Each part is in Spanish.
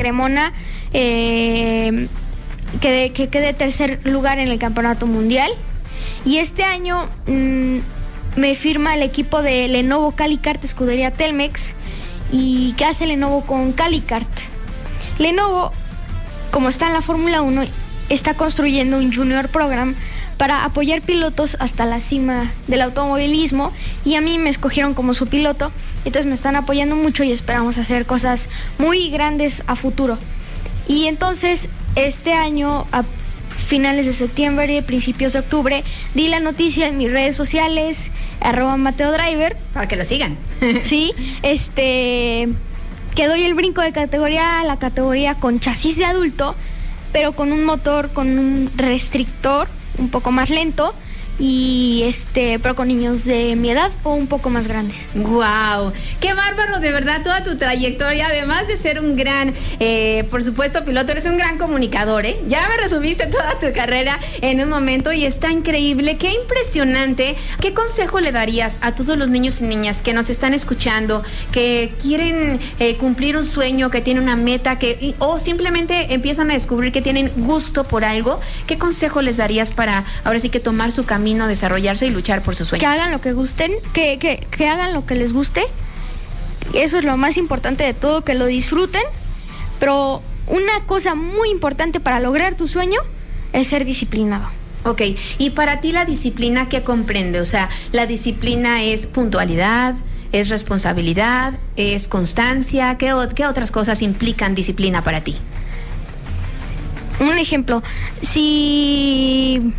Cremona, que quedé tercer lugar en el campeonato mundial. Y este año me firma el equipo de Lenovo Calicart, escudería Telmex. ¿Y qué hace Lenovo con Calicart? Lenovo, como está en la Fórmula 1, está construyendo un Junior Program para apoyar pilotos hasta la cima del automovilismo, y a mí me escogieron como su piloto. Entonces me están apoyando mucho y esperamos hacer cosas muy grandes a futuro. Y entonces este año, a finales de septiembre, principios de octubre, di la noticia en mis redes sociales, @MateoDriver, para que lo sigan. Sí, que doy el brinco de categoría a la categoría con chasis de adulto, pero con un motor, con un restrictor un poco más lento, y pero con niños de mi edad o un poco más grandes. ¡Guau! ¡Qué bárbaro! De verdad, toda tu trayectoria, además de ser un gran, por supuesto, piloto, eres un gran comunicador, ¿eh? Ya me resumiste toda tu carrera en un momento y está increíble. ¡Qué impresionante! ¿Qué consejo le darías a todos los niños y niñas que nos están escuchando, que quieren cumplir un sueño, que tienen una meta, o simplemente empiezan a descubrir que tienen gusto por algo? ¿Qué consejo les darías para, ahora sí, que tomar su camino, desarrollarse y luchar por sus sueños? Que hagan lo que gusten, que hagan lo que les guste. Eso es lo más importante de todo, que lo disfruten. Pero una cosa muy importante para lograr tu sueño es ser disciplinado. Ok, y para ti la disciplina, ¿qué comprende? O sea, la disciplina es puntualidad, es responsabilidad, es constancia. ¿Qué otras cosas implican disciplina para ti? Un ejemplo, si...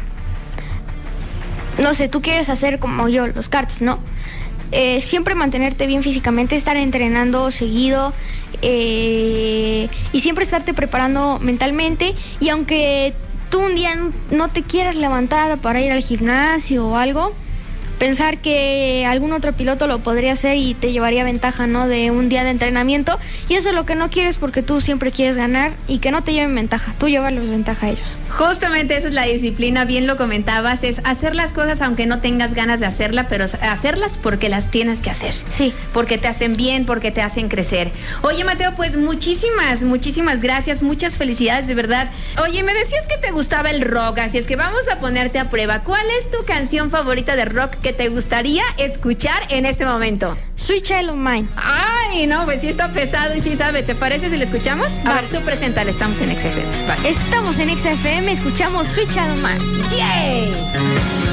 no sé, tú quieres hacer como yo, los karts, ¿no? Siempre mantenerte bien físicamente, estar entrenando seguido, y siempre estarte preparando mentalmente. Y aunque tú un día no te quieras levantar para ir al gimnasio o algo, pensar que algún otro piloto lo podría hacer y te llevaría ventaja, ¿no? De un día de entrenamiento. Y eso es lo que no quieres, porque tú siempre quieres ganar, y que no te lleven ventaja, tú llevarles ventaja a ellos. Justamente eso es la disciplina, bien lo comentabas, es hacer las cosas aunque no tengas ganas de hacerla, pero hacerlas porque las tienes que hacer. Sí. Porque te hacen bien, porque te hacen crecer. Oye, Mateo, pues muchísimas gracias, muchas felicidades, de verdad. Oye, me decías que te gustaba el rock, así es que vamos a ponerte a prueba. ¿Cuál es tu canción favorita de rock que te gustaría escuchar en este momento? Sweet Child of Mine. Ay, no, pues sí está pesado y sí sabe. ¿Te parece si la escuchamos? A ver, tú preséntale, estamos en XFM. Estamos en XFM, escuchamos Sweet Child of Mine. ¡Yay!